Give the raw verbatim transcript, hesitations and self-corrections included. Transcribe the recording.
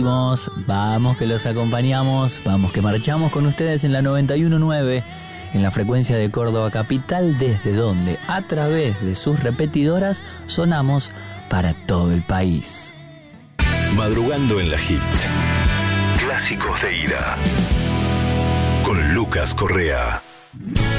Vamos que los acompañamos, vamos que marchamos con ustedes en la noventa y uno punto nueve, en la frecuencia de Córdoba Capital, desde donde a través de sus repetidoras sonamos para todo el país. Madrugando en la Hit. Clásicos de ida. Con Lucas Correa.